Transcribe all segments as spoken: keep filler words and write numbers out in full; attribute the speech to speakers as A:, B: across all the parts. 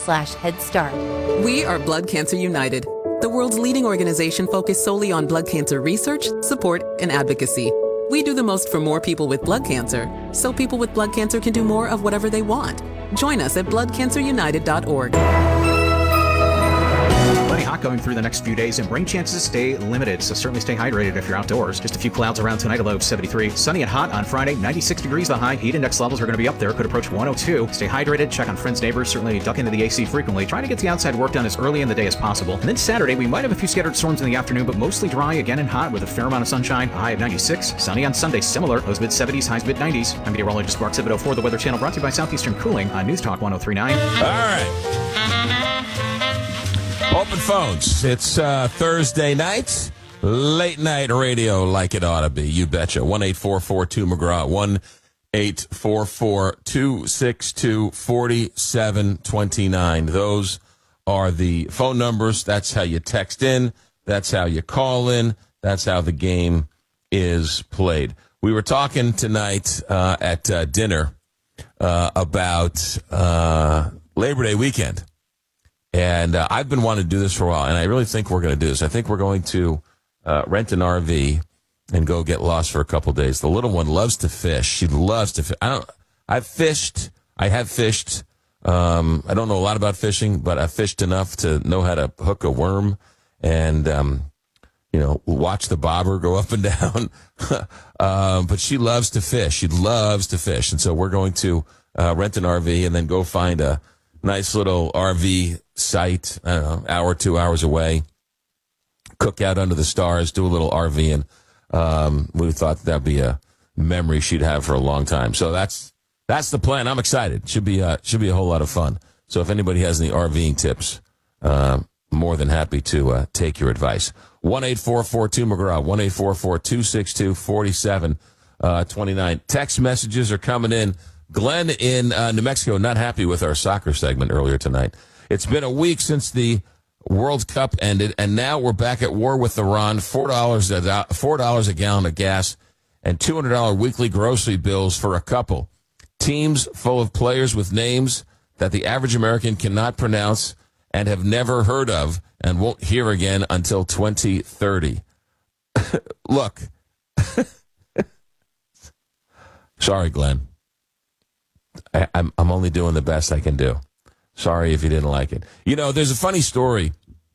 A: slash Head Start.
B: We are Blood Cancer United, the world's leading organization focused solely on blood cancer research, support, and advocacy. We do the most for more people with blood cancer, so people with blood cancer can do more of whatever they want. Join us at blood cancer united dot org.
C: Plenty hot going through the next few days, and rain chances stay limited, so certainly stay hydrated if you're outdoors. Just a few clouds around tonight, a low of seventy-three. Sunny and hot on Friday, ninety-six degrees the high. Heat index levels are going to be up there, could approach one oh two. Stay hydrated, check on friends, neighbors, certainly duck into the A C frequently. Try to get the outside work done as early in the day as possible. And then Saturday, we might have a few scattered storms in the afternoon, but mostly dry again and hot with a fair amount of sunshine. A high of ninety-six. Sunny on Sunday, similar. Lows mid seventies, highs mid nineties. I'm meteorologist Mark Exhibit oh four, the Weather Channel, brought to you by Southeastern Cooling on News Talk one oh three point nine.
D: All right. Open phones. It's uh, Thursday night. Late night radio like it ought to be. You betcha. one eight four four two McGraw. one eight four four two six two four seven two nine. Those are the phone numbers. That's how you text in. That's how you call in. That's how the game is played. We were talking tonight uh, at uh, dinner uh, about uh, Labor Day weekend. And uh, I've been wanting to do this for a while, and I really think we're going to do this. I think we're going to uh, rent an R V and go get lost for a couple of days. The little one loves to fish. She loves to fish. I don't. I've fished. I have fished. Um, I don't know a lot about fishing, but I've fished enough to know how to hook a worm and, um, you know, watch the bobber go up and down. um, but she loves to fish. She loves to fish, and so we're going to uh, rent an R V and then go find a nice little R V site, I don't know, hour, two hours away, cook out under the stars, do a little RVing. Um, we thought that'd be a memory she'd have for a long time. So that's that's the plan. I'm excited. Should be uh, should be a whole lot of fun. So if anybody has any RVing tips, uh, more than happy to uh, take your advice. one eight four four two McGraw, one eight four four two six two four seven two nine. Text messages are coming in. Glenn in uh, New Mexico, not happy with our soccer segment earlier tonight. It's been a week since the World Cup ended, and now we're back at war with Iran. Four dollars a four dollars a gallon of gas, and two hundred dollars weekly grocery bills for a couple. Teams full of players with names that the average American cannot pronounce and have never heard of and won't hear again until twenty thirty. Look, sorry, Glenn. I, I'm I'm only doing the best I can do. Sorry if you didn't like it. You know, there's a funny story.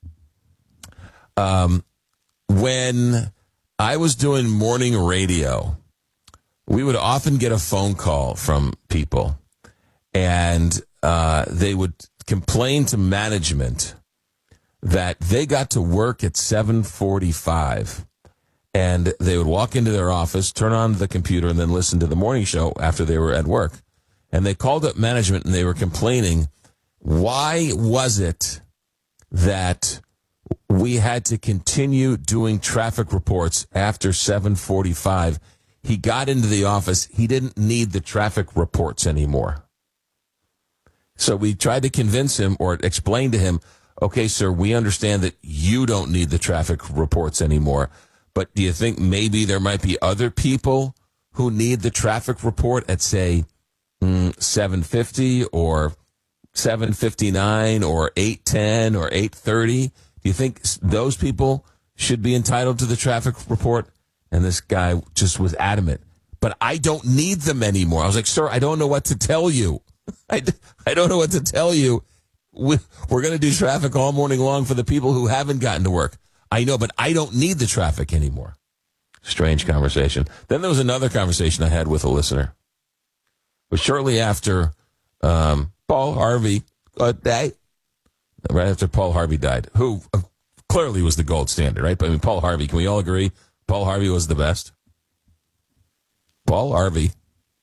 D: Um, when I was doing morning radio, we would often get a phone call from people, and uh, they would complain to management that they got to work at seven forty-five, and they would walk into their office, turn on the computer, and then listen to the morning show after they were at work. And they called up management, and they were complaining, why was it that we had to continue doing traffic reports after seven forty-five? He got into the office. He didn't need the traffic reports anymore. So we tried to convince him or explain to him, okay, sir, we understand that you don't need the traffic reports anymore, but do you think maybe there might be other people who need the traffic report at, say, mm, seven fifty or seven fifty-nine or eight ten or eight thirty? Do you think those people should be entitled to the traffic report? And this guy just was adamant. But I don't need them anymore. I was like, sir, I don't know what to tell you. I, I don't know what to tell you. We, we're going to do traffic all morning long for the people who haven't gotten to work. I know, but I don't need the traffic anymore. Strange conversation. Then there was another conversation I had with a listener. But shortly after um, Paul Harvey uh, died, right after Paul Harvey died, who uh, clearly was the gold standard, right? But I mean, Paul Harvey, can we all agree Paul Harvey was the best? Paul Harvey.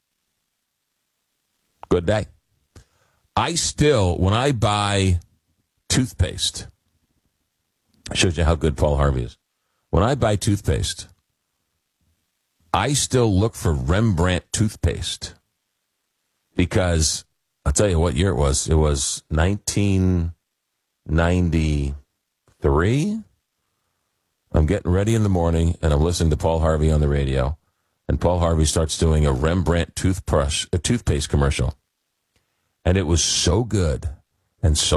D: Good day. I still, when I buy toothpaste, shows you how good Paul Harvey is. When I buy toothpaste, I still look for Rembrandt toothpaste because I'll tell you what year it was. It was nineteen ninety-three. I'm getting ready in the morning and I'm listening to Paul Harvey on the radio, and Paul Harvey starts doing a Rembrandt toothbrush, a toothpaste commercial. And it was so good and so